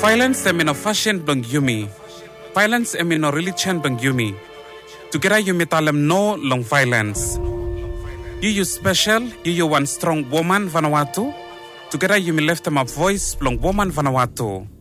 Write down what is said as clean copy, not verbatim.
Violence emino fashion blang yumi. Violence emino religion blang yumi. Together yumi talem no long violence. You special, you one strong woman Vanuatu. Together yumi left them a voice long woman Vanuatu.